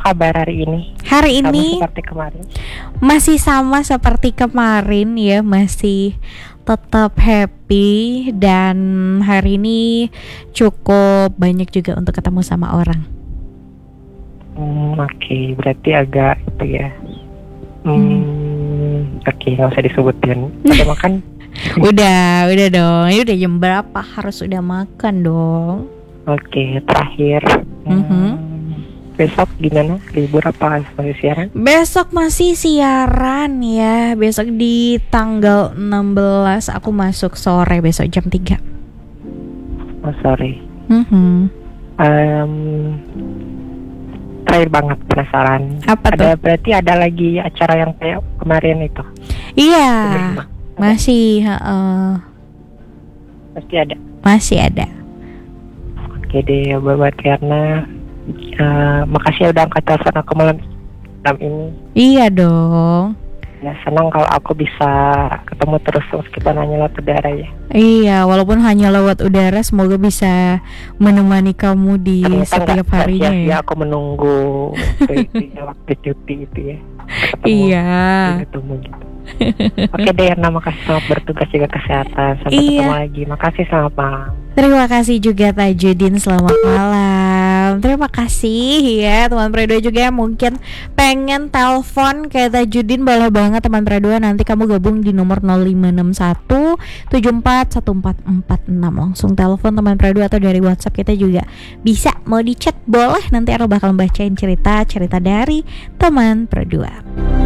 kabar hari ini? Hari Sama ini seperti kemarin. masih sama seperti kemarin ya, masih tetap happy. Dan hari ini cukup banyak juga untuk ketemu sama orang. Oke, berarti agak itu ya. Oke, nggak usah disebutin. Udah makan? Udah dong. Ini udah jam berapa? Harus udah makan dong. Oke, terakhir. Besok gimana? Libur apa masih siaran? Besok masih siaran ya. Besok di tanggal 16 aku masuk sore, besok jam 3. Oh, sorry. Terakhir banget penasaran. Apa ada tuh? Berarti ada lagi acara yang kayak kemarin itu? Iya, Ada? masih Pasti ada. masih ada. Oke deh, buat karena makasih ya udah angkat telepon aku malam ini. Iya dong. Ya senang kalau aku bisa ketemu terus meskipun hanya lewat udara ya. Iya, walaupun hanya lewat udara, semoga bisa menemani kamu di Ternyata setiap nggak harinya sia-sia ya. aku menunggu waktu cuti itu ya. Ketemu, Iya. ketemu gitu. Oke deh, Erna, makasih, selamat bertugas, jaga kesehatan. Sampai ketemu lagi. Makasih, selamat malam. Terima kasih juga Tajudin, selamat malam. Terima kasih ya teman Predo juga yang mungkin pengen telepon kayak Tajudin, boleh banget teman Predo, nanti kamu gabung di nomor 0561 74 1446. Langsung telepon teman Predo atau dari WhatsApp kita juga bisa. Mau di chat boleh, nanti aku bakal bacain cerita dari teman Predo.